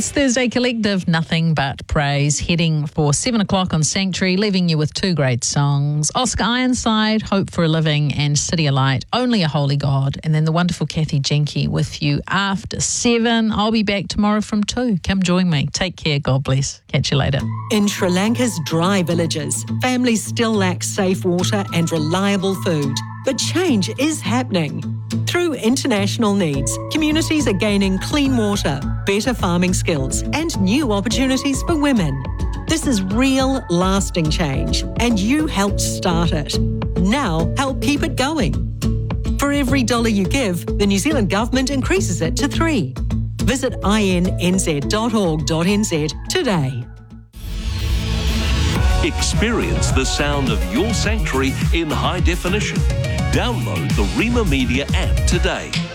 It's Thursday Collective, Nothing But Praise, heading for 7 o'clock on Sanctuary, leaving you with two great songs. Oscar Ironside, Hope for a Living, and City of Light, Only a Holy God. And then the wonderful Kathy Jenke with you after 7. I'll be back tomorrow from 2. Come join me. Take care. God bless. Catch you later. In Sri Lanka's dry villages, families still lack safe water and reliable food. But change is happening. Through international needs, communities are gaining clean water, better farming skills, and new opportunities for women. This is real, lasting change, and you helped start it. Now, help keep it going. For every $1 you give, the New Zealand Government increases it to 3. Visit inz.org.nz today. Experience the sound of your sanctuary in high definition. Download the Rima Media app today.